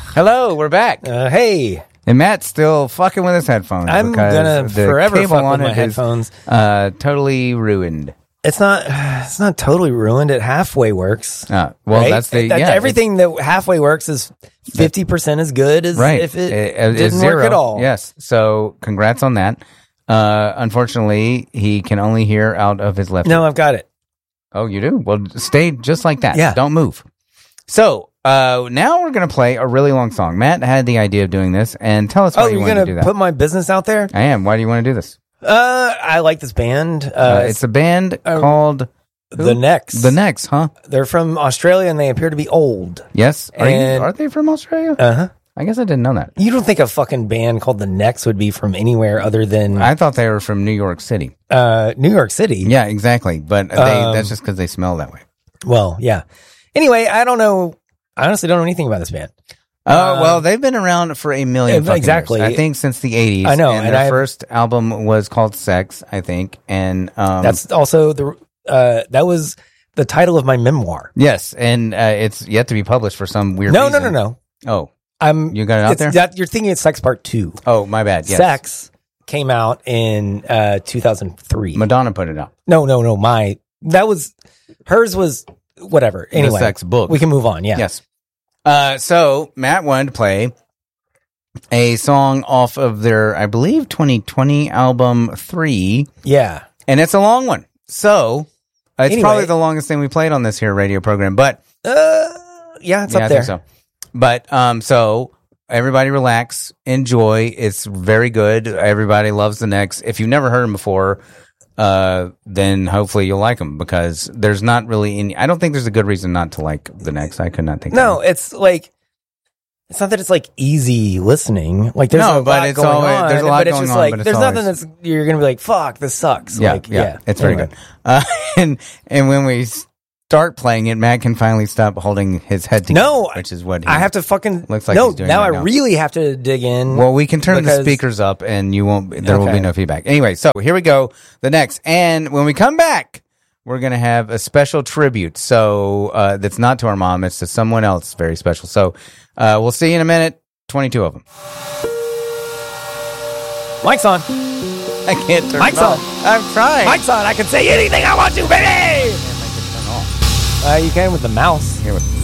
Hello, we're back. Hey. And Matt's still fucking with his headphones. I'm going to forever fuck with my headphones. Totally ruined. It's not totally ruined. It halfway works. Well, right? That's everything that halfway works is 50% as good as if it didn't work at all. Yes. So congrats on that. Unfortunately, he can only hear out of his left ear. No, I've got it. Oh, you do? Well, stay just like that. Yeah. Don't move. So now we're going to play a really long song. Matt had the idea of doing this, and tell us why you want to do that. You're going to put my business out there? I am. Why do you want to do this? I like this band. It's a band called The Necks. The Necks, huh? They're from Australia, and they appear to be old. Yes. Are they from Australia? Uh-huh. I guess I didn't know that. You don't think a fucking band called The Necks would be from anywhere other than... I thought they were from New York City. New York City? Yeah, exactly. But that's just because they smell that way. Well, yeah. Anyway, I don't know. I honestly don't know anything about this band. Well, they've been around for a million fucking exactly. years. I think since the 80s. I know. And their first album was called Sex, I think. And that's also that was the title of my memoir. Yes, and it's yet to be published for some weird reason. No. Oh. You got it out there? You're thinking it's Sex Part 2. Oh, my bad. Yes. Sex came out in 2003. Madonna put it out. No. Hers was whatever. Anyway. The Sex book. We can move on. Yeah. Yes. So Matt wanted to play a song off of their, I believe, 2020 album 3. Yeah. And it's a long one. So it's probably the longest thing we played on this here radio program, but yeah, it's up there. I think so. But so everybody relax, enjoy. It's very good. Everybody loves the Necks. If you've never heard them before, then hopefully you'll like them, because there's not really any. I don't think there's a good reason not to like the Necks. I could not think. No, it's like, it's not that it's like easy listening. Like there's a lot going on. There's a lot but it's going just on. like but there's always, nothing that's you're gonna be like, fuck, this sucks. Yeah, it's very good. And when we start playing it, Matt can finally stop holding his head together. No, which is what I have to fucking looks like. He's doing now right I really have to dig in. Well, we can turn the speakers up, and you won't. There will be no feedback. Anyway, so here we go. The Necks, and when we come back, we're gonna have a special tribute. So that's not to our mom; it's to someone else very special. So we'll see you in a minute. 22 of them. Mic's on. I can't turn Mic's it on. I'm trying. Mic's on. I can say anything I want to, baby. You can with the mouse. Here with